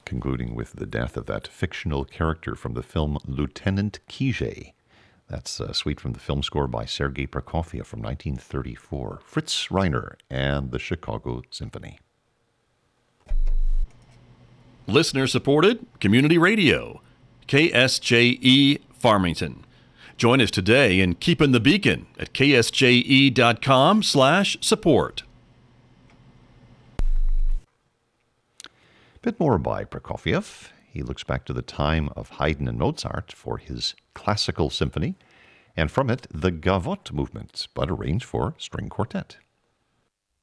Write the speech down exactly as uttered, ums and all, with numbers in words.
concluding with the death of that fictional character from the film Lieutenant Kijé. That's a suite from the film score by Sergei Prokofiev from nineteen thirty-four. Fritz Reiner and the Chicago Symphony. Listener-supported community radio, K S J E Farmington. Join us today in Keeping the Beacon at k s j e dot com slash support. Bit more by Prokofiev. He looks back to the time of Haydn and Mozart for his classical symphony, and from it, the Gavotte movement, but arranged for string quartet.